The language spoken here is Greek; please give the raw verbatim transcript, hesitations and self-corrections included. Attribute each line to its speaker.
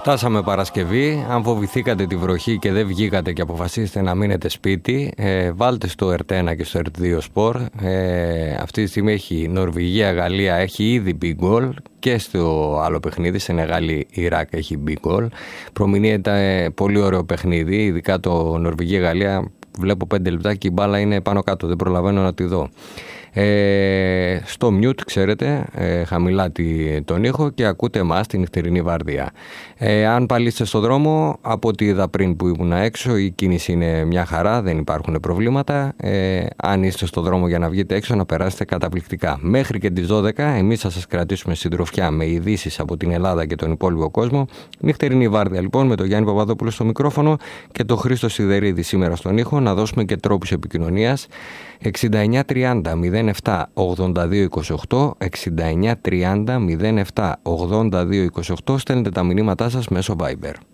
Speaker 1: Φτάσαμε Παρασκευή. Αν φοβηθήκατε τη βροχή και δεν βγήκατε και αποφασίσετε να μείνετε σπίτι, ε, βάλτε στο ερ ένα και στο ερ δύο Sport. Ε, αυτή τη στιγμή έχει Νορβηγία-Γαλλία, έχει ήδη big goal, και στο άλλο παιχνίδι, Σενεγάλη-Ιράκ, έχει big goal. Προμηνύεται πολύ ωραίο παιχνίδι, ειδικά το Νορβηγία-Γαλλία. Βλέπω πέντε λεπτά και η μπάλα είναι πάνω κάτω, δεν προλαβαίνω να τη δω. Ε, στο mute, ξέρετε, ε, χαμηλά τη, τον ήχο και ακούτε εμάς την νυχτερινή βάρδια. Ε, αν πάλι είστε στο δρόμο, από ό,τι είδα πριν που ήμουν έξω, η κίνηση είναι μια χαρά, δεν υπάρχουν προβλήματα. Ε, αν είστε στο δρόμο για να βγείτε έξω, να περάσετε καταπληκτικά. Μέχρι και τις δώδεκα εμείς θα σας κρατήσουμε συντροφιά με ειδήσεις από την Ελλάδα και τον υπόλοιπο κόσμο. Νυχτερινή βάρδια λοιπόν, με τον Γιάννη Παπαδόπουλο στο μικρόφωνο και τον Χρήστο Σιδερίδη σήμερα στον ήχο. Να δώσουμε και τρόπους επικοινωνίας. εξήντα εννιά τριάντα μηδέν επτά ογδόντα δύο είκοσι οκτώ, εξήντα εννιά τριάντα μηδέν επτά ογδόντα δύο είκοσι οκτώ. Στέλνετε τα μηνύματά σας μέσω Viber.